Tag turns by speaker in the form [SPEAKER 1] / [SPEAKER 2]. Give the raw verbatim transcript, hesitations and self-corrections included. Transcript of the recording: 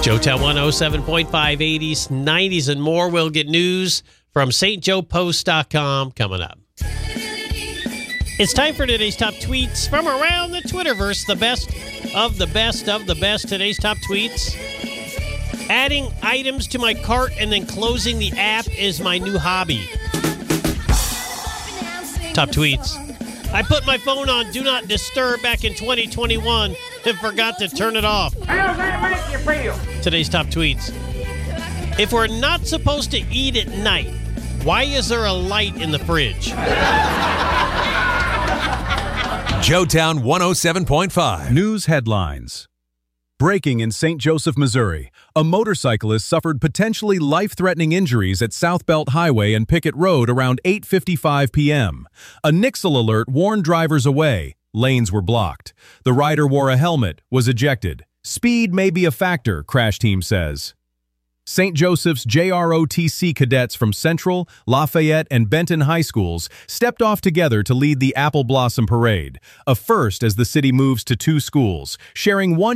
[SPEAKER 1] Joetown one oh seven point five, eighties, nineties, and more. We'll get news from St Joe Post dot com coming up. It's time for today's top tweets from around the Twitterverse. The best of the best of the best. Today's top tweets. Adding items to my cart and then closing the app is my new hobby. Top tweets. I put my phone on Do Not Disturb back in twenty twenty-one and forgot to turn it off.
[SPEAKER 2] How does that make you feel?
[SPEAKER 1] Today's top tweets. If we're not supposed to eat at night, why is there a light in the fridge?
[SPEAKER 3] Joetown one oh seven point five.
[SPEAKER 4] News headlines. Breaking in Saint Joseph, Missouri. A motorcyclist suffered potentially life-threatening injuries at South Belt Highway and Pickett Road around eight fifty-five p.m. A Nixle alert warned drivers away. Lanes were blocked. The rider wore a helmet, was ejected. Speed may be a factor, crash team says. Saint Joseph's J R O T C cadets from Central, Lafayette, and Benton High Schools stepped off together to lead the Apple Blossom Parade, a first as the city moves to two schools, sharing one